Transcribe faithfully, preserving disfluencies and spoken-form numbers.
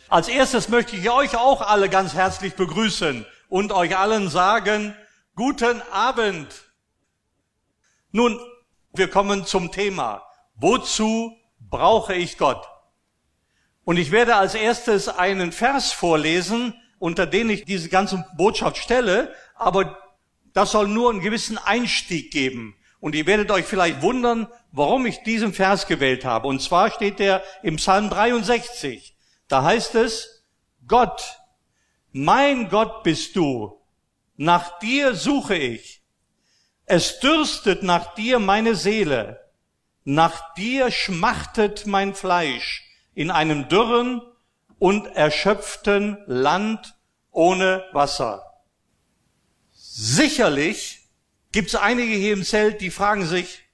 Als erstes möchte ich euch auch alle ganz herzlich begrüßen und euch allen sagen, guten Abend. Nun, wir kommen zum Thema. Wozu brauche ich Gott? Und ich werde als erstes einen Vers vorlesen, unter den ich diese ganze Botschaft stelle, aber das soll nur einen gewissen Einstieg geben. Und ihr werdet euch vielleicht wundern, warum ich diesen Vers gewählt habe. Und zwar steht der im Psalm dreiundsechzig. Da heißt es, Gott, mein Gott bist du, nach dir suche ich. Es dürstet nach dir meine Seele, nach dir schmachtet mein Fleisch in einem dürren und erschöpften Land ohne Wasser. Sicherlich gibt es einige hier im Zelt, die fragen sich,